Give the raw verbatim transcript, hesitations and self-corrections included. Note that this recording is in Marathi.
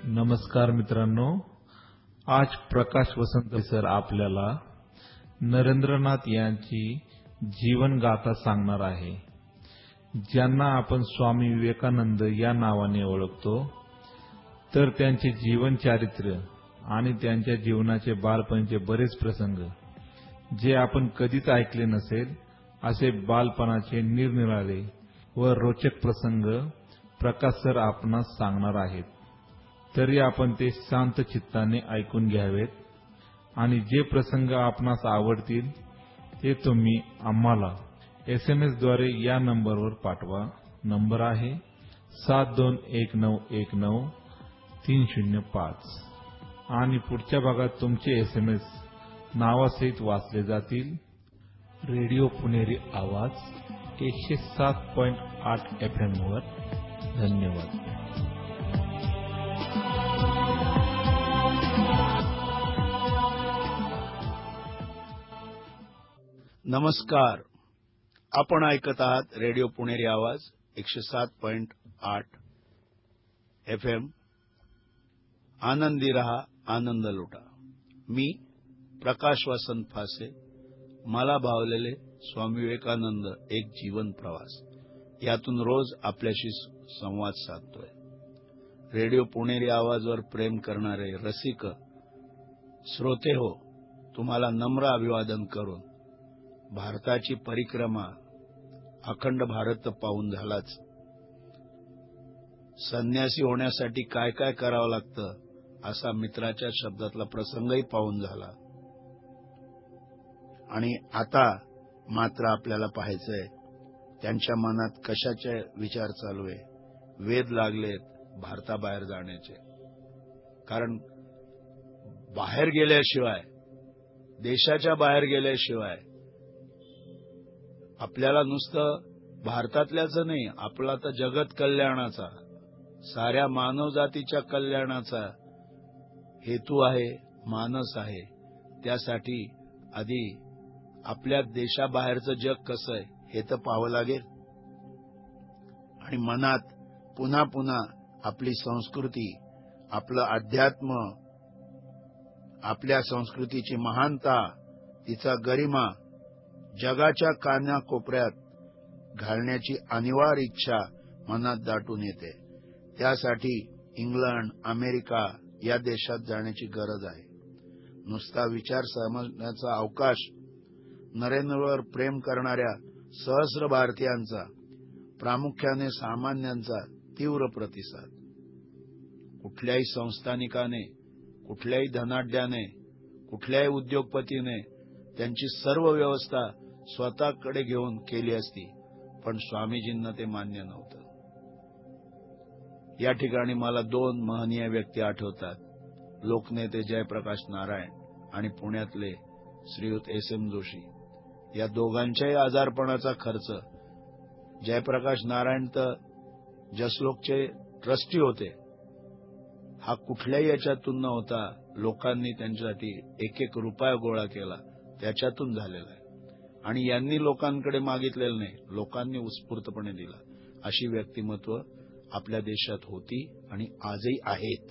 नमस्कार मित्रांनो, आज प्रकाश वसंत सर आपल्याला नरेंद्रनाथ यांची जीवन गाथा सांगणार आहे, ज्यांना आपण स्वामी विवेकानंद या नावाने ओळखतो. तर त्यांचे जीवन चारित्र्य आणि त्यांच्या जीवनाचे बालपणीचे बरेच प्रसंग जे आपण कधीच ऐकले नसेल, असे बालपणाचे निरनिराळे व रोचक प्रसंग प्रकाश सर आपणास सांगणार आहेत. तरी आपण ते शांत चित्ताने ऐकून घ्यावेत आणि जे प्रसंग आपणास आवडतील ते तुम्ही आम्हाला एसएमएस द्वारे या नंबरवर पाठवा. नंबर आहे सात दोन एक नऊ एक नऊ तीन शून्य पाच आणि पुढच्या भागात तुमचे एसएमएस नावासहित वाचले जातील. रेडिओ पुणेरी आवाज एकशे सात पॉइंट आठ एफ एम वर. धन्यवाद. नमस्कार. आपण ऐकत आहात रेडिओ पुणेरी आवाज एकशे सात पॉइंट आठ एफ एम. आनंदी रहा, आनंद लुटा. मी प्रकाश वसंत फासे. मला भावलेले स्वामी विवेकानंद एक जीवन प्रवास यातून रोज आपल्याशी संवाद साधतोय. रेडिओ पुणेरी आवाजवर प्रेम करणारे रसिक श्रोते हो, तुम्हाला नम्र अभिवादन करून भारताची परिक्रमा अखंड भारत पाहून झालाच. संन्यासी होण्यासाठी काय काय करावं लागतं असा मित्राच्या शब्दातला प्रसंगही पाहून झाला. आणि आता मात्र आपल्याला पाहायचंय त्यांच्या मनात कशाचे विचार चालू आहे. वेध लागलेत भारताबाहेर जाण्याचे. कारण बाहेर गेल्याशिवाय, देशाच्या बाहेर गेल्याशिवाय आपल्याला नुसतं भारतातल्याच नाही, आपला तर जगत कल्याणाचा, साऱ्या मानवजातीच्या कल्याणाचा हेतू आहे, मानस आहे. त्यासाठी आधी आपल्या देशाबाहेरचं जग कसं आहे हे तर पाहावं लागेल. आणि मनात पुन्हा पुन्हा आपली संस्कृती, आपलं अध्यात्म, आपल्या संस्कृतीची महानता, तिचा गरिमा जगाच्या कानाकोपऱ्यात घालण्याची अनिवार्य इच्छा मनात दाटून येते. त्यासाठी इंग्लंड, अमेरिका या देशात जाण्याची गरज आहे. नुसता विचार समजण्याचा अवकाश नरेंद्रवर प्रेम करणाऱ्या सहस्र भारतीयांचा, प्रामुख्याने सामान्यांचा तीव्र प्रतिसाद. कुठल्याही संस्थानिकाने, कुठल्याही धनाढ्याने, कुठल्याही उद्योगपतीने त्यांची सर्व व्यवस्था स्वतःकडे घेऊन केली असती, पण स्वामीजींना ते मान्य नव्हतं. या ठिकाणी मला दोन महनीय व्यक्ती आठवतात. लोकनेते जयप्रकाश नारायण आणि पुण्यातले श्रीयुत एस एम जोशी. या दोघांच्याही आजारपणाचा खर्च, जयप्रकाश नारायण तर जसलोकचे ट्रस्टी होते, हा कुठल्याही याच्यातून न होता लोकांनी त्यांच्यासाठी एक एक रुपया गोळा केला, त्याच्यातून झालेला आहे. आणि यांनी लोकांकडे मागितलेलं नाही, लोकांनी उत्स्फूर्तपणे दिला. अशी व्यक्तिमत्व आपल्या देशात होती आणि आजही आहेत.